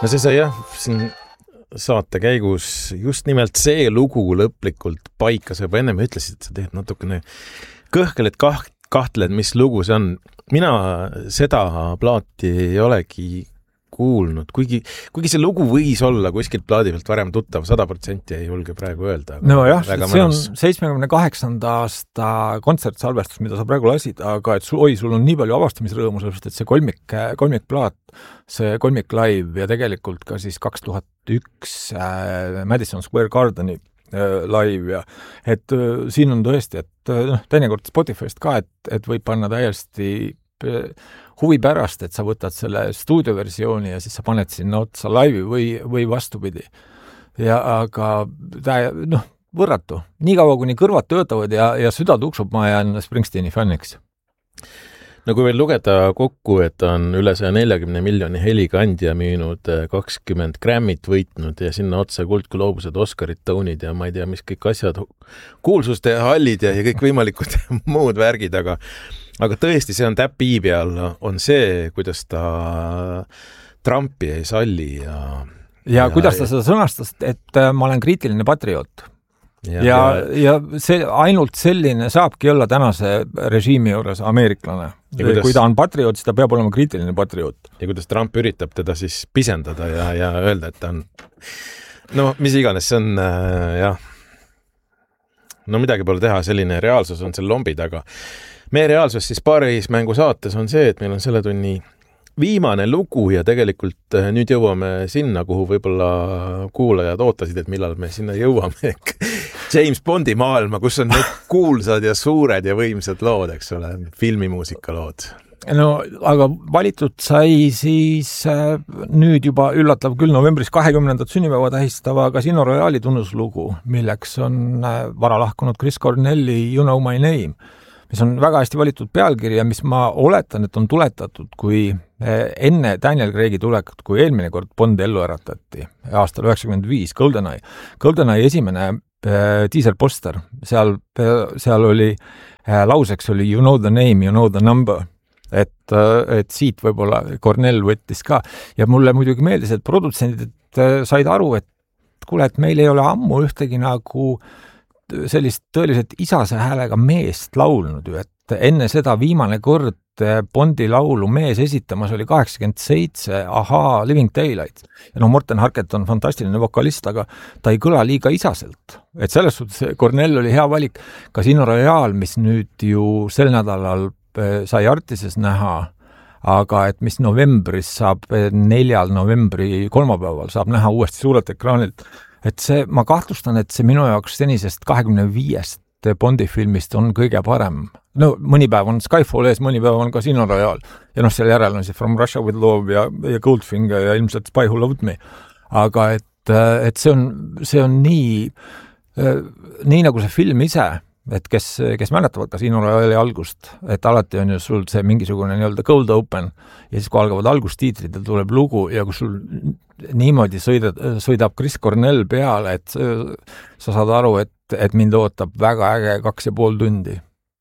No see sai jah, siin saate käigus just nimelt see lugu lõplikult paika, sa juba ennem ütlesid, et sa teed natukene kõhkeled kahtled, mis lugu see on. Mina seda plaati ei olegi kuulnud, kuigi see lugu võis olla kuskilt plaadi pealt varem tuttav, 100% ei julge praegu öelda. No jah, see on 78. aasta kontsertsalvestus, mida sa praegu lasid, aga et sul on nii palju avastamisrõõmu, sellepärast et see kolmikplaat, see kolmik live ja tegelikult ka siis 2001 Madison Square Gardeni live ja et siin on tõesti, et teinekord Spotify'st ka, et võib panna täiesti huvi pärast, et sa võtad selle stuudioversiooni ja siis sa paned sinna otsa laivi või vastupidi. Ja aga võrratu. Nii kaua, kuni kõrvad töötavad ja süda tuksub, ma jään Springsteeni fänniks. No kui veel lugeda kokku, et on üle 140 miljoni helikandja müünud, 20 Grammit võitnud ja sinna otsa kuldgloobused, Oscarid, Tonid ja ma ei tea, mis kõik asjad, kuulsuste hallid ja kõik võimalikud muud värgid, aga tõesti, see on täppi peal, on see, kuidas ta Trumpi ei salli ja kuidas ta seda sõnastas, et ma olen kriitiline patrioot. Ja see ainult selline saabki olla tänase režiimi juures ameeriklane. Kui ta on patrioot, siis ta peab olema kriitiline patrioot. Ja kuidas Trump üritab teda siis pisendada ja öelda, et ta on mis iganes, see on midagi pole teha, selline reaalsus on seal lombi taga. Meie reaalsus siis paarismängu saates on see, et meil on selle tunni viimane lugu ja tegelikult nüüd jõuame sinna, kuhu võib-olla kuulajad ootasid, et millal me sinna jõuame. James Bondi maailma, kus on need kuulsad ja suured ja võimsad lood, eks ole, filmimuusika lood. No, aga valitud sai siis nüüd juba üllatav küll novembris 20. sünnipäeva tähistava Casino Royale'i tunnuslugu, milleks on vara lahkunud Chris Cornelli You Know My Name, mis on väga hästi valitud pealkiri ja mis ma oletan, et on tuletatud, kui enne Daniel Craig'i tulekut, kui eelmine kord Bond ellu äratati aastal 95, GoldenEye esimene diiselposter, seal oli, lauseks oli You know the name, you know the number, et siit võib-olla Cornell võttis ka ja mulle muidugi meeldis, et produtsendid said aru, et kuule, et meil ei ole ammu ühtegi nagu sellist tõeliselt isase häälega meest laulnud ju, et enne seda viimane kord Bondi laulu mees esitamas oli 87 Ahaa Living Daylight. Ja Morten Harket on fantastiline vokalist, aga ta ei kõla liiga isaselt. Et selles suhtes Cornell oli hea valik. Casino Royale, mis nüüd ju sel nädalal sai Artises näha, aga et mis novembris saab 4. novembri kolmapäeval saab näha uuesti suurelt ekraanilt. Et see, ma kahtlustan, et see minu jaoks senisest 25 Bondi filmist on kõige parem. No mõni päev on Skyfall ees, mõni päev on Casino Royale. Ja seal järel on see From Russia with Love ja Goldfinger ja ilmselt Spy Who Loved Me. Aga et see on nii nagu see film ise, et kes mäletavad Casino Royale'i algust, et alati on ju sul see mingisugune nii-öelda cold open ja siis kui algavad algustiitrid ja tuleb lugu ja kui sul niimoodi sõidab Chris Cornell peale, et sa saad aru, et mind ootab väga äge 2,5 tundi.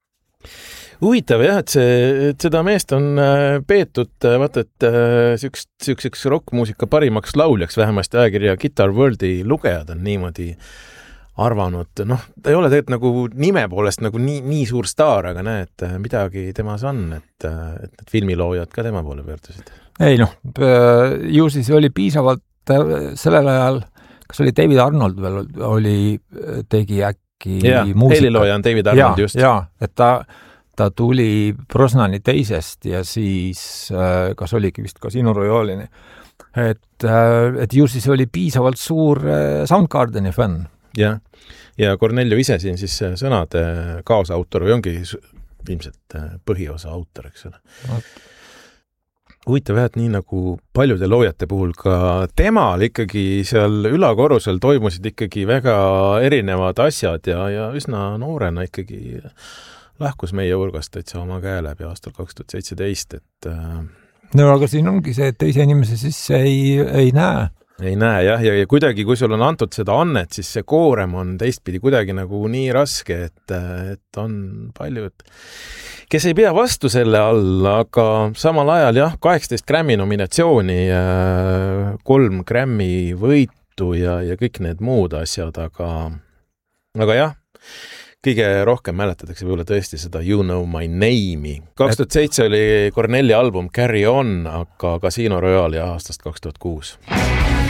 Huvitav jah, et seda meest on peetud, vaata, et süükseks rockmuusika parimaks lauljaks, vähemasti ajakirja Guitar Worldi lugejad on niimoodi arvanud. Ta ei ole tegelikult nagu nime poolest nagu nii suur staar, aga näed, midagi temas on, et need filmiloojad ka tema poole pöördusid. Ei ju siis oli piisavalt sellel ajal, kas oli David Arnold veel tegi äkki muusika. Helilooja on David Arnold just. Ja, et ta tuli Brosnani teisest ja siis kas oligi vist Casino Royale'ini. Et ju siis oli piisavalt suur Soundgardeni fänn. Ja Cornelio ise siin siis sõnade kaasautor või ongi ilmselt põhiosa autor, eks ole. Huvitav jah, et nii nagu paljude loojate puhul ka temal ikkagi seal ülakorrusel toimusid ikkagi väga erinevad asjad ja üsna noorena ikkagi lahkus meie hulgast täitsa oma käe läbi aastal 2017, et No aga siin ongi see, et teise inimese sisse ei näe. ei näe jah, ja kuidagi, kui sul on antud seda annet, siis see koorem on teistpidi kuidagi nagu nii raske, et on paljud, kes ei pea vastu selle all, aga samal ajal jah, 18 Grammy nominatsiooni, 3 Grammy võitu ja kõik need muud asjad, aga jah, kõige rohkem mäletatakse võib-olla tõesti seda You Know My Name'i. 2007 oli Cornelli album Carry On, aga Casino Royale aastast 2006.